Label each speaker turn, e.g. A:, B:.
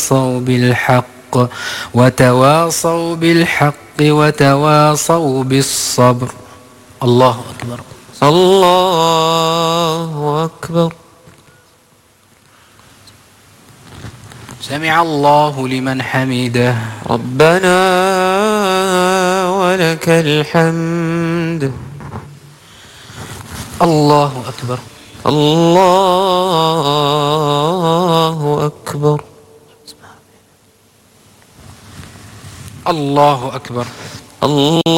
A: وتواصوا بالحق وتواصوا بالصبر. الله أكبر.
B: الله أكبر.
A: سمع الله لمن حمده.
B: ربنا ولك الحمد.
A: الله أكبر.
B: الله أكبر.
A: الله أكبر.
B: الله